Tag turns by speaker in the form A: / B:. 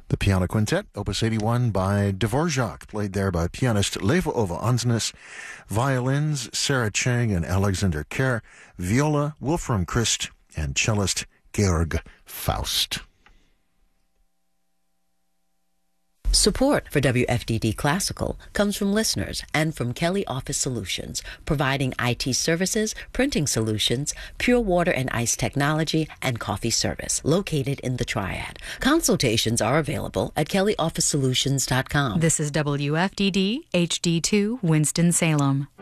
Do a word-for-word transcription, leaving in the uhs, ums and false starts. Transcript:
A: The Piano Quintet, Opus eighty-one by Dvorak, played there by pianist Leva Ova Ansnes, violins Sarah Chang and Alexander Kerr, viola Wolfram Christ, and cellist Georg Faust.
B: Support for W F D D Classical comes from listeners and from Kelly Office Solutions, providing I T services, printing solutions, pure water and ice technology, and coffee service, located in the Triad. Consultations are available at kelly office solutions dot com.
C: This is W F D D H D two Winston-Salem.